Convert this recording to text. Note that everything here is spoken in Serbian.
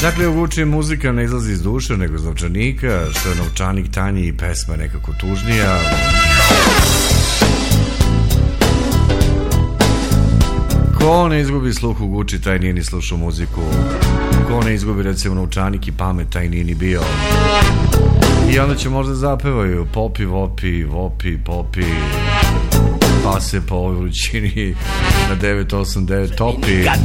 Dakle, u Gucci muzika ne izlazi iz duše, nego iz novčanika, što je novčanik tanji i pesma nekako tužnija. Ko ne izgubi sluh u Gucci, taj nije ni slušao muziku. Ko ne izgubi, recimo, novčanik i pamet, taj nije ni bio. I onda će možda zapevaju popi, vopi, vopi, popi, pa se po ovoj vrućini na 989 topi.